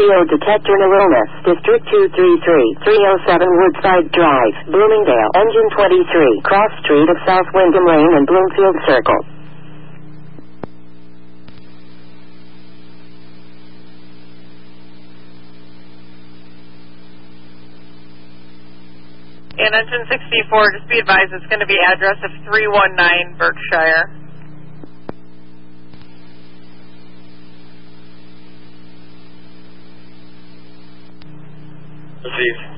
CO detector no illness. District 233, 307 Woodside Drive, Bloomingdale. Engine 23, cross street of South Wyndham Lane and Bloomfield Circle. And engine 64, just be advised it's going to be address of 319 Berkshire. Received.